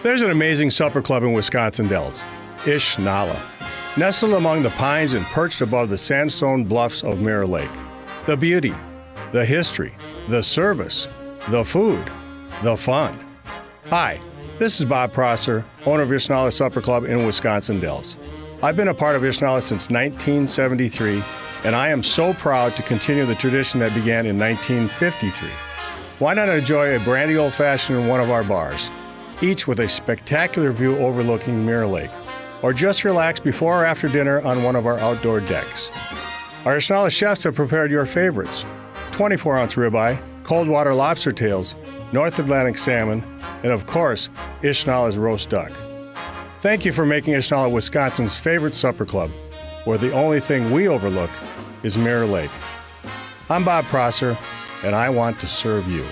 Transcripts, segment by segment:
There's an amazing supper club in Wisconsin Dells, Ish Nala, nestled among the pines and perched above the sandstone bluffs of Mirror Lake. The beauty, the history, the service, the food, the fun. Hi, this is Bob Prosser, owner of Ish Nala Supper Club in Wisconsin Dells. I've been a part of Ish Nala since 1973, and I am so proud to continue the tradition that began in 1953. Why not enjoy a brandy old-fashioned in one of our bars, each with a spectacular view overlooking Mirror Lake, or just relax before or after dinner on one of our outdoor decks. Our Ish Nala chefs have prepared your favorites: 24-ounce ribeye, cold water lobster tails, North Atlantic salmon, and of course, Ish Nala's roast duck. Thank you for making Ish Nala Wisconsin's favorite supper club, where the only thing we overlook is Mirror Lake. I'm Bob Prosser, and I want to serve you.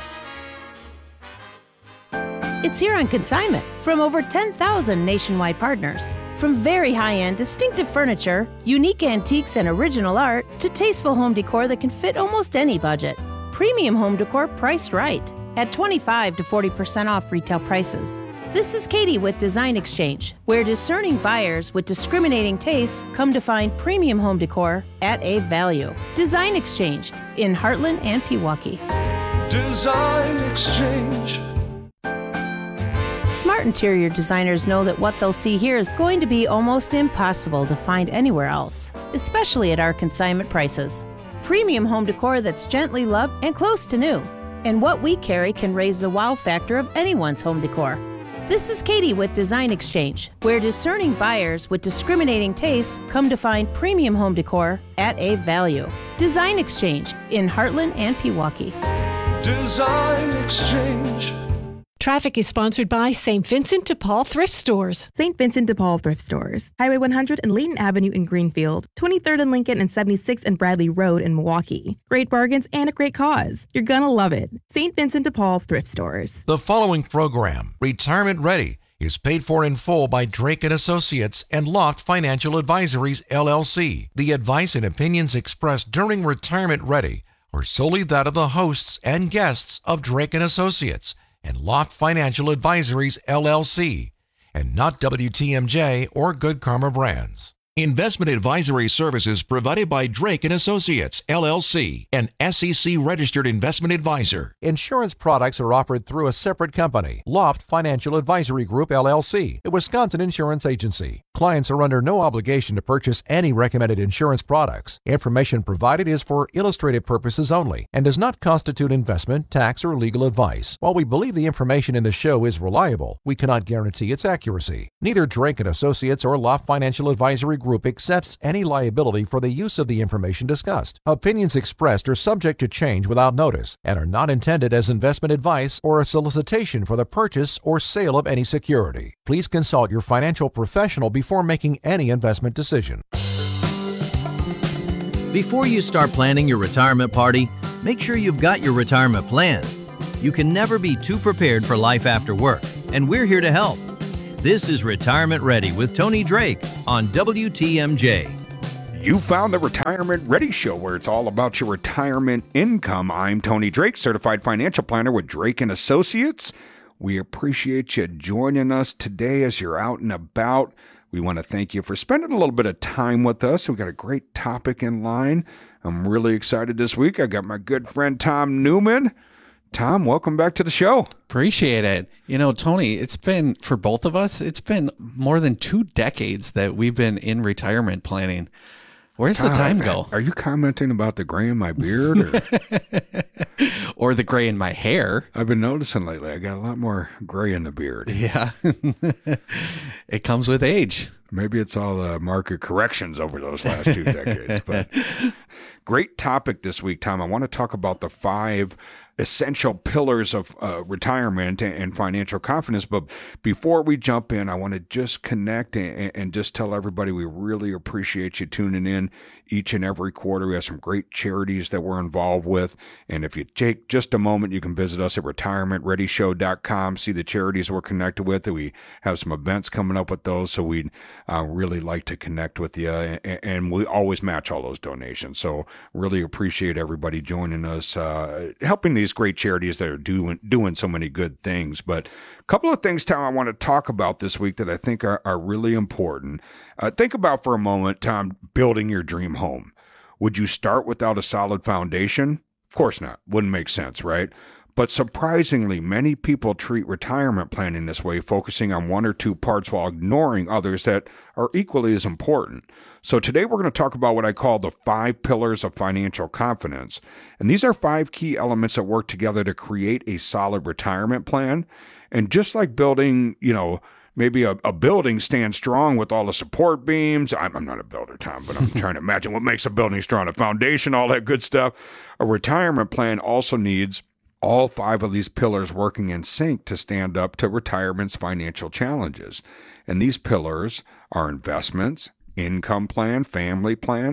It's here on consignment from over 10,000 nationwide partners. From very high-end, distinctive furniture, unique antiques and original art, to tasteful home decor that can fit almost any budget. Premium home decor priced right at 25 to 40% off retail prices. This is Katie with Design Exchange, where discerning buyers with discriminating tastes come to find premium home decor at a value. Design Exchange in Heartland and Pewaukee. Design Exchange. Smart interior designers know that what they'll see here is going to be almost impossible to find anywhere else, especially at our consignment prices. Premium home decor that's gently loved and close to new. And what we carry can raise the wow factor of anyone's home decor. This is Katie with Design Exchange, where discerning buyers with discriminating tastes come to find premium home decor at a value. Design Exchange in Heartland and Pewaukee. Design Exchange. Traffic is sponsored by St. Vincent de Paul Thrift Stores. St. Vincent de Paul Thrift Stores. Highway 100 and Layton Avenue in Greenfield. 23rd and Lincoln and 76th and Bradley Road in Milwaukee. Great bargains and a great cause. You're gonna love it. St. Vincent de Paul Thrift Stores. The following program, Retirement Ready, is paid for in full by Drake & Associates and Loft Financial Advisories, LLC. The advice and opinions expressed during Retirement Ready are solely that of the hosts and guests of Drake & Associates and Loft Financial Advisories, LLC, and not WTMJ or Good Karma Brands. Investment advisory services provided by Drake & Associates, LLC, an SEC-registered investment advisor. Insurance products are offered through a separate company, Loft Financial Advisory Group, LLC, a Wisconsin insurance agency. Clients are under no obligation to purchase any recommended insurance products. Information provided is for illustrative purposes only and does not constitute investment, tax, or legal advice. While we believe the information in the show is reliable, we cannot guarantee its accuracy. Neither Drake & Associates or Loft Financial Advisory Group accepts any liability for the use of the information discussed. Opinions expressed are subject to change without notice and are not intended as investment advice or a solicitation for the purchase or sale of any security. Please consult your financial professional before making any investment decision. Before you start planning your retirement party, make sure you've got your retirement plan. You can never be too prepared for life after work, and we're here to help. This is Retirement Ready with Tony Drake on WTMJ. You found the Retirement Ready Show, where it's all about your retirement income. I'm Tony Drake, certified financial planner with Drake & Associates. We appreciate you joining us today as you're out and about. We want to thank you for spending a little bit of time with us. We've got a great topic in line. I'm really excited this week. I got my good friend Tom Newman. Tom, welcome back to the show. Appreciate it. You know, Tony, it's been, for both of us, it's been more than 2 decades that we've been in retirement planning. Where's the time go? Are you commenting about the gray in my beard? Or the gray in my hair? I've been noticing lately I got a lot more gray in the beard. Yeah. It comes with age. Maybe it's all the market corrections over those last 2 decades. But great topic this week, Tom. I want to talk about the 5 essential pillars of retirement and financial confidence. But before we jump in, I want to just connect and just tell everybody we really appreciate you tuning in each and every quarter. We have some great charities that we're involved with. And if you take just a moment, you can visit us at retirementreadyshow.com, see the charities we're connected with. We have some events coming up with those. So we'd really like to connect with you. And we always match all those donations. So really appreciate everybody joining us, helping these these great charities that are doing so many good things. But a couple of things, Tom, I want to talk about this week that I think are really important. Think about for a moment, Tom, building your dream home. Would you start without a solid foundation? Of course not. Wouldn't make sense, right? But surprisingly, many people treat retirement planning this way, focusing on one or two parts while ignoring others that are equally as important. So today we're going to talk about what I call the 5 pillars of financial confidence. And these are 5 key elements that work together to create a solid retirement plan. And just like building, maybe a building stands strong with all the support beams. I'm not a builder, Tom, but I'm trying to imagine what makes a building strong, a foundation, all that good stuff. A retirement plan also needs all 5 of these pillars working in sync to stand up to retirement's financial challenges. And these pillars are investments, income plan, family plan,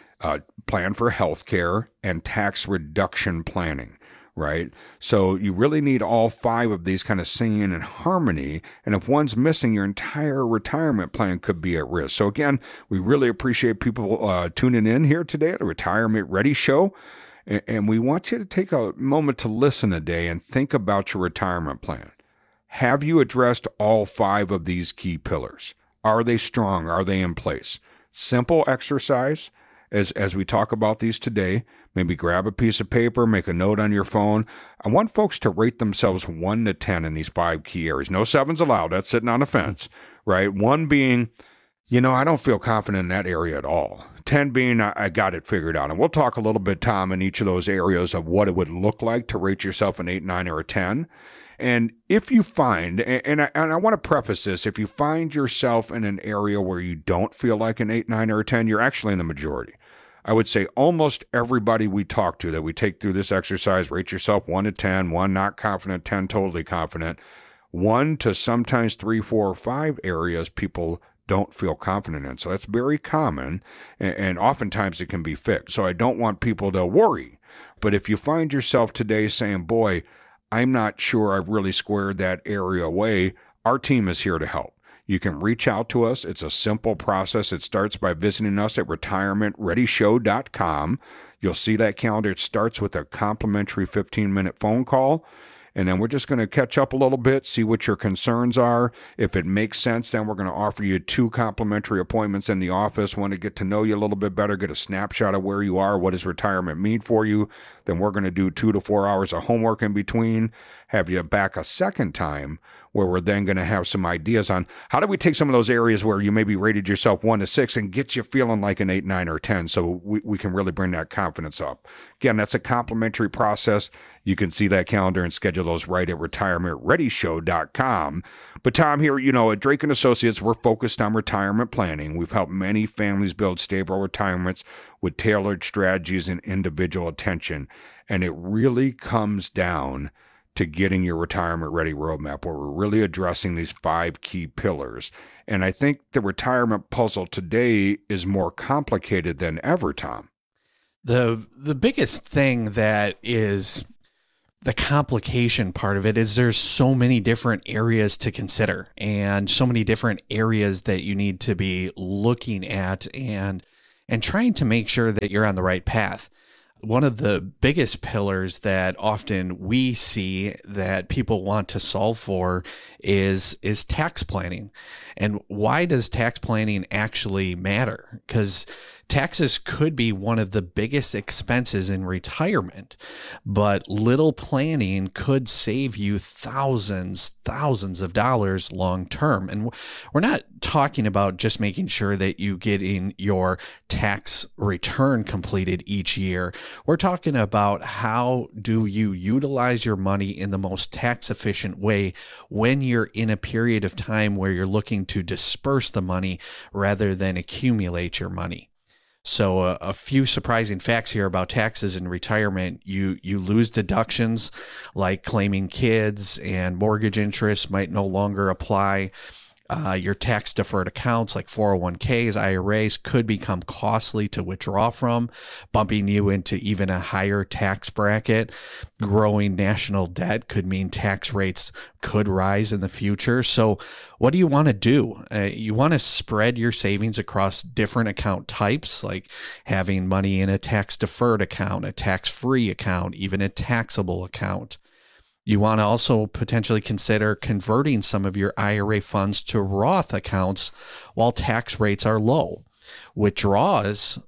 plan for health care, and tax reduction planning, right? So you really need all 5 of these kind of singing in harmony. And if one's missing, your entire retirement plan could be at risk. So again, we really appreciate people tuning in here today at the Retirement Ready Show. And we want you to take a moment to listen today and think about your retirement plan. Have you addressed all 5 of these key pillars? Are they strong? Are they in place? Simple exercise as we talk about these today. Maybe grab a piece of paper, make a note on your phone. I want folks to rate themselves 1 to 10 in these 5 key areas. No 7s allowed. That's sitting on the fence, right? 1 being, I don't feel confident in that area at all. 10 being, I got it figured out. And we'll talk a little bit, Tom, in each of those areas of what it would look like to rate yourself an 8, 9, or a 10. And if you find, and I want to preface this, if you find yourself in an area where you don't feel like an 8, 9, or a 10, you're actually in the majority. I would say almost everybody we talk to that we take through this exercise, rate yourself 1 to 10, 1 not confident, 10 totally confident. 1 to sometimes 3, 4, or 5 areas people don't feel confident in. So that's very common, and oftentimes it can be fixed. So I don't want people to worry. But if you find yourself today saying, boy, I'm not sure I've really squared that area away, our team is here to help. You can reach out to us. It's a simple process. It starts by visiting us at retirementreadyshow.com. You'll see that calendar. It starts with a complimentary 15-minute phone call. And then we're just going to catch up a little bit, see what your concerns are. If it makes sense, then we're going to offer you 2 complimentary appointments in the office. Want to get to know you a little bit better, get a snapshot of where you are, what does retirement mean for you. Then we're going to do 2 to 4 hours of homework in between, have you back a second time, where we're then going to have some ideas on how do we take some of those areas where you maybe rated yourself 1 to 6 and get you feeling like an 8, 9, or 10 so we can really bring that confidence up. Again, that's a complimentary process. You can see that calendar and schedule those right at retirementreadyshow.com. But Tom, here, at Drake & Associates, we're focused on retirement planning. We've helped many families build stable retirements with tailored strategies and individual attention. And it really comes down to getting your retirement ready roadmap, where we're really addressing these 5 key pillars. And I think the retirement puzzle today is more complicated than ever, Tom. The biggest thing that is the complication part of it is there's so many different areas to consider and so many different areas that you need to be looking at and trying to make sure that you're on the right path. One of the biggest pillars that often we see that people want to solve for is tax planning. And why does tax planning actually matter? Because taxes could be one of the biggest expenses in retirement, but little planning could save you thousands of dollars long term. And we're not talking about just making sure that you get in your tax return completed each year. We're talking about how do you utilize your money in the most tax efficient way when you're in a period of time where you're looking to disperse the money rather than accumulate your money. So a few surprising facts here about taxes in retirement. You lose deductions like claiming kids, and mortgage interest might no longer apply. Your tax deferred accounts like 401ks, IRAs could become costly to withdraw from, bumping you into even a higher tax bracket. Growing national debt could mean tax rates could rise in the future. So what do you want to do? You want to spread your savings across different account types, like having money in a tax deferred account, a tax free account, even a taxable account. You want to also potentially consider converting some of your IRA funds to Roth accounts while tax rates are low. Withdrawals,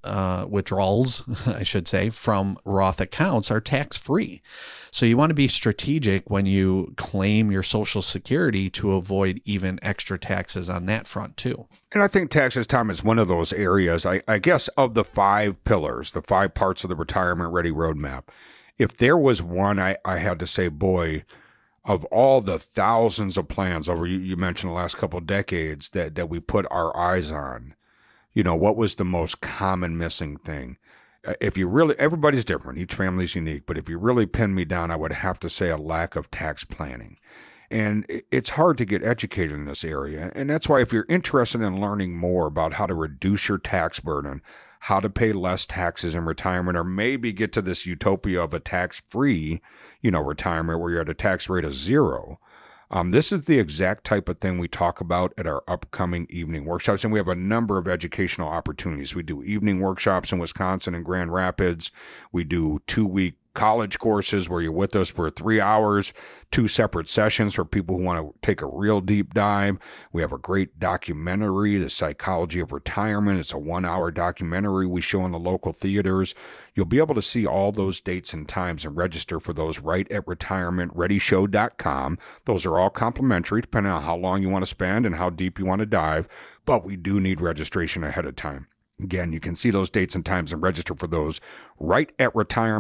I should say, from Roth accounts are tax-free. So you want to be strategic when you claim your Social Security to avoid even extra taxes on that front too. And I think taxes, Tom, is one of those areas, I guess, of the 5 pillars, the 5 parts of the Retirement Ready Roadmap. If there was one, I had to say, boy, of all the thousands of plans over, you mentioned the last couple of decades that we put our eyes on, what was the most common missing thing? If you really, everybody's different, each family's unique, but if you really pin me down, I would have to say a lack of tax planning. And it's hard to get educated in this area. And that's why if you're interested in learning more about how to reduce your tax burden, how to pay less taxes in retirement, or maybe get to this utopia of a tax-free, retirement where you're at a tax rate of 0. This is the exact type of thing we talk about at our upcoming evening workshops. And we have a number of educational opportunities. We do evening workshops in Wisconsin and Grand Rapids. We do 2-week college courses where you're with us for 3 hours, 2 separate sessions for people who want to take a real deep dive. We have a great documentary, The Psychology of Retirement. It's a 1-hour documentary we show in the local theaters. You'll be able to see all those dates and times and register for those right at retirementreadyshow.com. Those are all complimentary depending on how long you want to spend and how deep you want to dive, but we do need registration ahead of time. Again, you can see those dates and times and register for those right at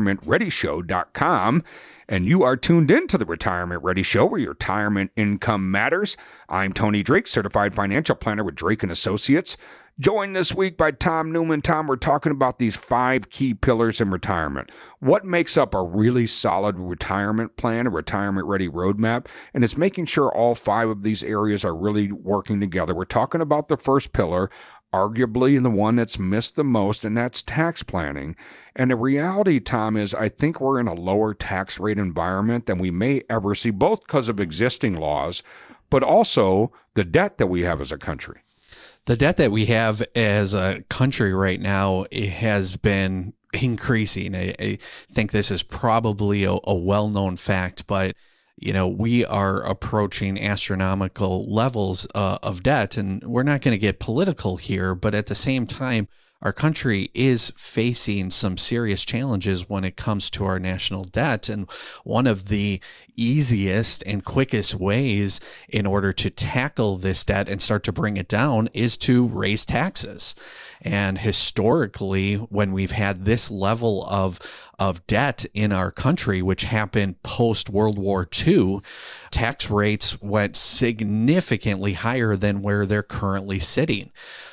retirementreadyshow.com. And you are tuned in to the Retirement Ready Show, where your retirement income matters. I'm Tony Drake, certified financial planner with Drake & Associates. Joined this week by Tom Newman. Tom, we're talking about these 5 key pillars in retirement. What makes up a really solid retirement plan, a retirement ready roadmap? And it's making sure all 5 of these areas are really working together. We're talking about the first pillar, arguably the one that's missed the most, and that's tax planning. And the reality, Tom, is I think we're in a lower tax rate environment than we may ever see, both because of existing laws, but also the debt that we have as a country. The debt that we have as a country right now, it has been increasing. I think this is probably a well-known fact, but we are approaching astronomical levels of debt, and we're not going to get political here, but at the same time, our country is facing some serious challenges when it comes to our national debt. And one of the easiest and quickest ways in order to tackle this debt and start to bring it down is to raise taxes. And historically, when we've had this level of debt in our country, which happened post-World War II, tax rates went significantly higher than where they're currently sitting.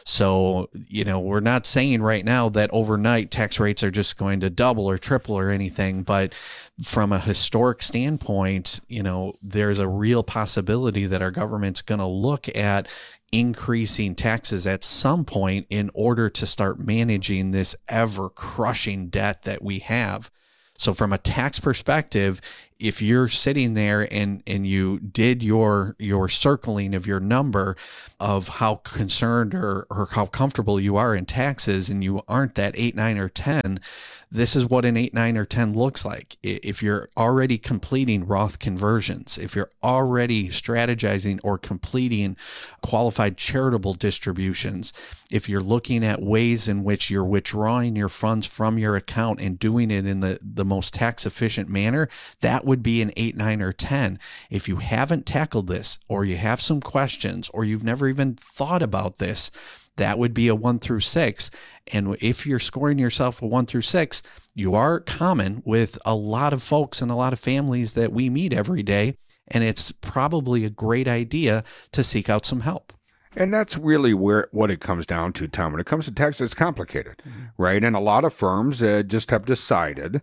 So, we're not saying right now that overnight tax rates are just going to double or triple or anything, but from a historic standpoint, there's a real possibility that our government's going to look at increasing taxes at some point in order to start managing this ever-crushing debt that we have. So from a tax perspective, if you're sitting there and you did your circling of your number of how concerned or how comfortable you are in taxes, and you aren't that 8, 9, or 10, this is what an 8, 9, or 10 looks like. If you're already completing Roth conversions, if you're already strategizing or completing qualified charitable distributions, if you're looking at ways in which you're withdrawing your funds from your account and doing it in the most tax efficient manner, that would be an 8, 9, or 10. If you haven't tackled this, or you have some questions, or you've never even thought about this, that would be a 1 through 6. And if you're scoring yourself a 1 through 6, you are common with a lot of folks and a lot of families that we meet every day. And it's probably a great idea to seek out some help. And that's really what it comes down to, Tom. When it comes to tax, it's complicated, right? And a lot of firms just have decided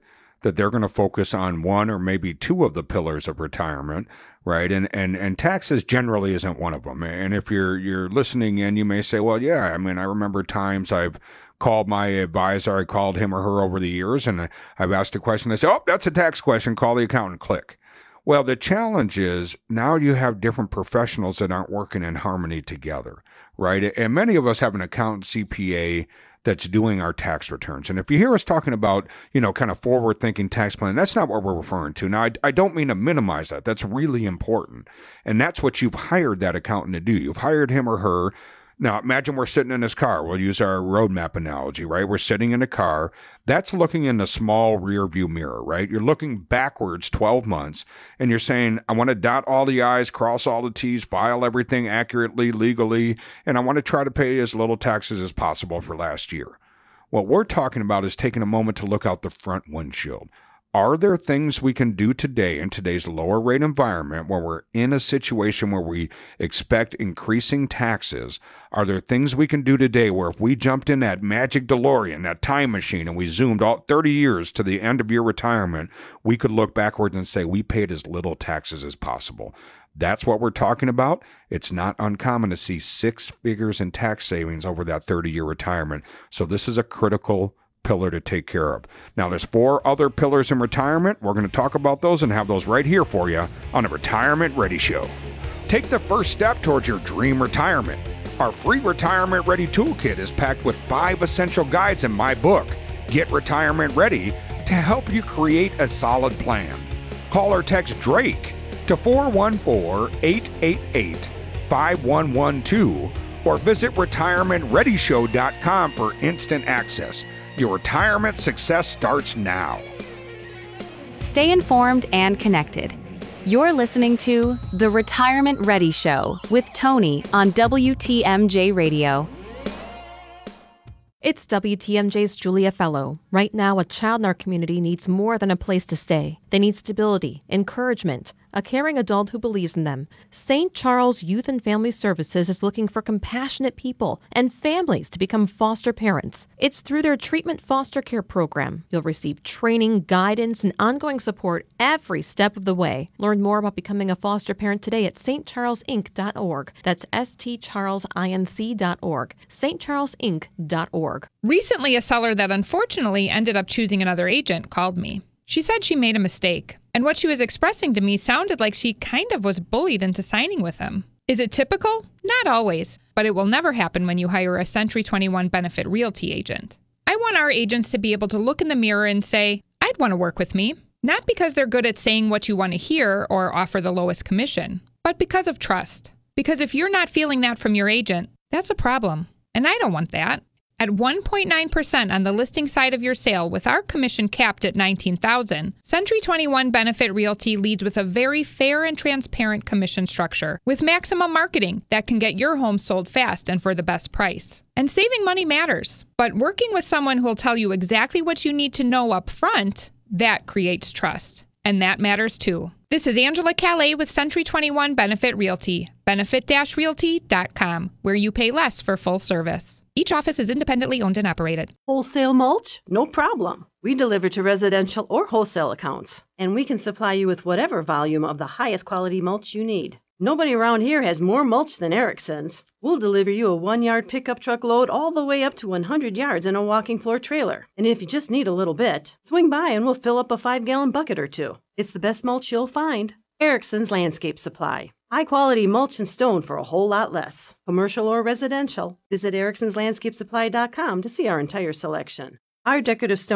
that they're going to focus on one or maybe two of the pillars of retirement, right? And taxes generally isn't one of them. And if you're listening in, you may say, well, yeah, I mean, I remember times I've called my advisor, I called him or her over the years, and I've asked a question. They say, oh, that's a tax question. Call the accountant, click. Well, the challenge is now you have different professionals that aren't working in harmony together, right? And many of us have an accountant, CPA, that's doing our tax returns. And if you hear us talking about, kind of forward-thinking tax planning, that's not what we're referring to. Now, I don't mean to minimize that. That's really important. And that's what you've hired that accountant to do. You've hired him or her. Now, imagine we're sitting in this car. We'll use our roadmap analogy, right? We're sitting in a car. That's looking in the small rear view mirror, right? You're looking backwards 12 months, and you're saying, I want to dot all the I's, cross all the T's, file everything accurately, legally, and I want to try to pay as little taxes as possible for last year. What we're talking about is taking a moment to look out the front windshield. Are there things we can do today in today's lower rate environment where we're in a situation where we expect increasing taxes? Are there things we can do today where if we jumped in that magic DeLorean, that time machine, and we zoomed all 30 years to the end of your retirement, we could look backwards and say we paid as little taxes as possible? That's what we're talking about. It's not uncommon to see 6 figures in tax savings over that 30-year retirement. So this is a critical pillar to take care of. Now, there's 4 other pillars in retirement. We're going to talk about those and have those right here for you on the Retirement Ready Show. Take the first step towards your dream retirement. Our free Retirement Ready Toolkit is packed with 5 essential guides in my book, Get Retirement Ready, to help you create a solid plan. Call or text Drake to 414-888-5112 or visit retirementreadyshow.com for instant access. Your retirement success starts now. Stay informed and connected. You're listening to The Retirement Ready Show with Tony on WTMJ Radio. It's WTMJ's Julia Fellow. Right now, a child in our community needs more than a place to stay. They need stability, encouragement, a caring adult who believes in them. St. Charles Youth and Family Services is looking for compassionate people and families to become foster parents. It's through their treatment foster care program. You'll receive training, guidance, and ongoing support every step of the way. Learn more about becoming a foster parent today at stcharlesinc.org. That's stcharlesinc.org. stcharlesinc.org. Recently, a seller that unfortunately ended up choosing another agent called me. She said she made a mistake, and what she was expressing to me sounded like she kind of was bullied into signing with him. Is it typical? Not always, but it will never happen when you hire a Century 21 Benefit Realty agent. I want our agents to be able to look in the mirror and say, I'd want to work with me, not because they're good at saying what you want to hear or offer the lowest commission, but because of trust. Because if you're not feeling that from your agent, that's a problem, and I don't want that. At 1.9% on the listing side of your sale with our commission capped at $19,000, Century 21 Benefit Realty leads with a very fair and transparent commission structure with maximum marketing that can get your home sold fast and for the best price. And saving money matters, but working with someone who will tell you exactly what you need to know up front, that creates trust. And that matters too. This is Angela Calais with Century 21 Benefit Realty, benefit-realty.com, where you pay less for full service. Each office is independently owned and operated. Wholesale mulch? No problem. We deliver to residential or wholesale accounts, and we can supply you with whatever volume of the highest quality mulch you need. Nobody around here has more mulch than Erickson's. We'll deliver you a 1-yard pickup truck load all the way up to 100 yards in a walking floor trailer. And if you just need a little bit, swing by and we'll fill up a 5-gallon bucket or 2. It's the best mulch you'll find. Erickson's Landscape Supply. High-quality mulch and stone for a whole lot less. Commercial or residential. Visit ericksonslandscapesupply.com to see our entire selection. Our decorative stone